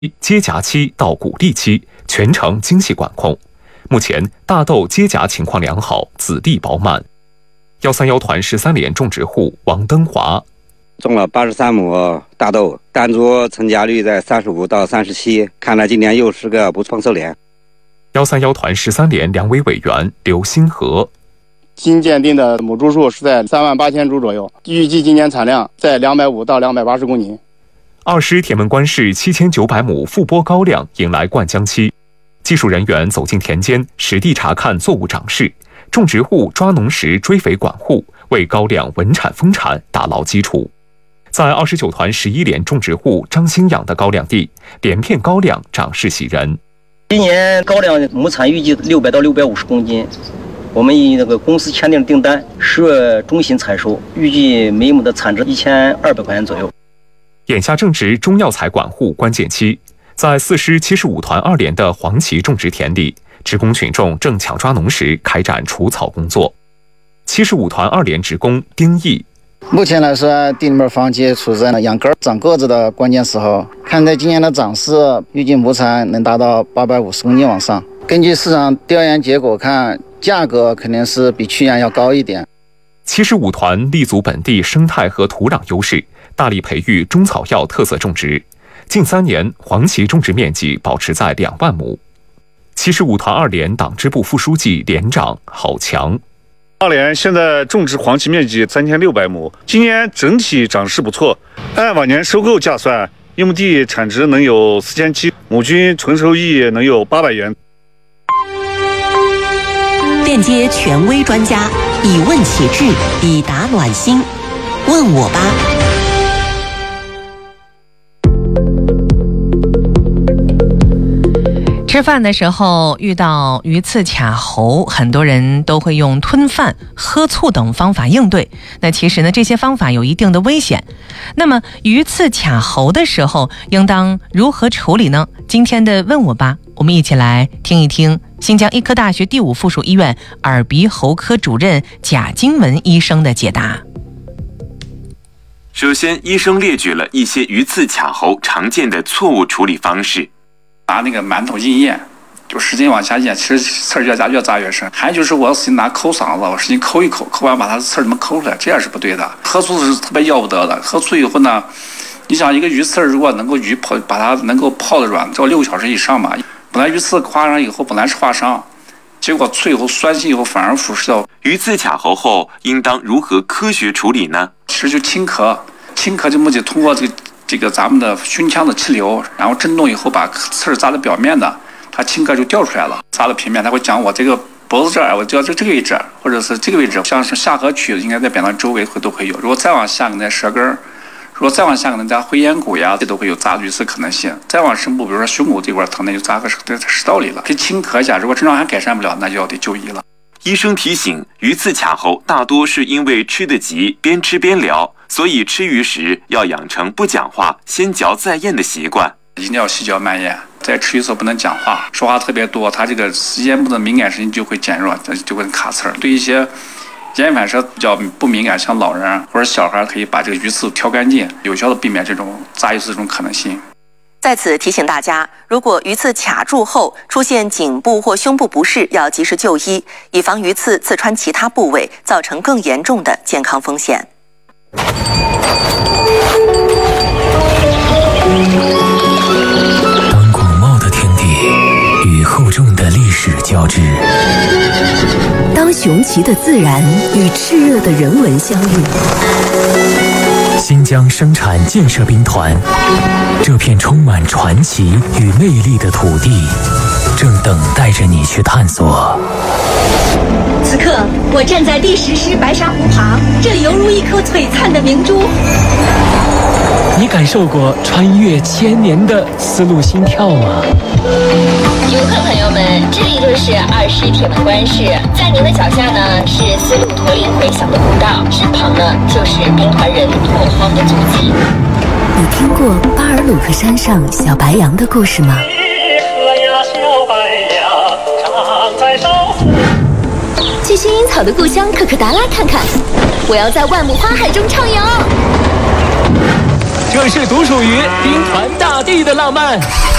接荚期到谷粒期全程精细管控。目前大豆接荚情况良好，籽粒饱满。131团13连种植户王登华种了83亩大豆，单株成荚率在35到37，看来今年又是个不错收敛。 131团13连粮委委员刘新和， 新鉴定的母株数是在38000株左右，预计今年产量在250到280公斤。 二师铁门关市7900亩复播高粱迎来灌浆期，技术人员走进田间，实地查看作物长势，种植户抓农时追肥管护，为高粱稳产丰产打牢基础。在29团11连种植户张兴养的高粱地，连片高粱长势喜人。 今年高粱亩产预计600到650公斤，我们以公司签订订单，10月中旬采收，预计每亩的产值1200块钱左右。 眼下正值中药材管护关键期，在4师75团2连的黄芪种植田里，职工群众正抢抓农时开展除草工作。75团2连职工丁毅， 目前来说，地里面黄芪处在秧根长个子的关键时候，看在今年的长势，预计亩产能达到850公斤往上。根据市场调研结果看，价格肯定是比去年要高一点。 75团立足本地生态和土壤优势，大力培育中草药特色种植，近3年黄芪种植面积保持在2万亩。75团2连党支部副书记连长郝强 ，2连现在种植黄芪面积3600亩，今年整体长势不错，按往年收购价算，一亩地产值能有4700，亩均纯收益能有800元。 链接权威专家，以问启智，以答暖心。问我吧。 吃饭的时候遇到鱼刺卡喉，很多人都会用吞饭、喝醋等方法应对。那其实呢，这些方法有一定的危险。那么鱼刺卡喉的时候，应当如何处理呢？今天的问我吧，我们一起来听一听新疆医科大学第5附属医院耳鼻喉科主任贾金文医生的解答。 首先，医生列举了一些鱼刺卡喉常见的错误处理方式。 拿那个馒头硬咽，就使劲往下咽，其实刺儿越扎越深。还有就是我使劲拿抠嗓子，我使劲抠一抠，抠完把它的刺儿怎么抠出来，这样是不对的。喝醋是特别要不得的，喝醋以后呢，你想一个鱼刺儿如果能够把它能够泡的软，只要6个小时以上嘛。本来鱼刺刮上以后本来是划伤，结果醋以后酸性以后反而腐蚀到。 鱼刺卡喉后应当如何科学处理呢？ 其实就清咳就目的通过这个咱们的胸腔的气流，然后震动以后把刺儿扎在表面的，它清咳就掉出来了。扎到平面，它会讲我这个脖子这儿，我就要这个位置，或者是这个位置，像是下颌区应该在扁桃周围都会有。如果再往下可能在舌根，如果再往下可能在回咽骨呀，这都会有扎鱼刺可能性。再往深部，比如说胸骨这块疼，那就扎个食道里了。可以清咳一下，如果症状还改善不了，那就要得就医了。 医生提醒，鱼刺卡喉大多是因为吃得急，边吃边聊，所以吃鱼时要养成不讲话、先嚼再咽的习惯。 一定要细嚼慢咽，在吃鱼的时候不能讲话，说话特别多，它这个咽部的敏感神经就会减弱，就会卡刺儿。对一些咽反射比较不敏感，像老人或者小孩，可以把这个鱼刺挑干净，有效的避免这种扎鱼刺这种可能性。 在此提醒大家，如果鱼刺卡住后出现颈部或胸部不适，要及时就医，以防鱼刺刺穿其他部位，造成更严重的健康风险。 当广袤的天地与厚重的历史交织， 当雄奇的自然与炽热的人文相遇， 新疆生产建设兵团，这片充满传奇与魅力的土地，正等待着你去探索。 此刻，我站在第10师白沙湖旁，这里犹如一颗璀璨的明珠。 你感受过穿越1000年的丝路心跳吗？ 游客朋友们，这里就是2师铁门关市，在您的脚下呢是丝路驼铃回响的古道，身旁呢就是兵团人拓荒的足迹。 你听过巴尔鲁克山上小白杨的故事吗？ 去薰衣草的故乡可可达拉看看，我要在万亩花海中畅游。 这是独属于兵团大地的浪漫。